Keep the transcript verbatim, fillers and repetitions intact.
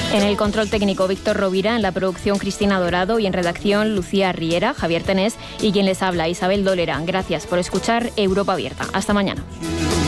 En el control técnico Víctor Rovira, en la producción Cristina Dorado y en redacción Lucía Riera, Javier Tenés y quien les habla Isabel Dolera. Gracias por escuchar Europa Abierta. Hasta mañana.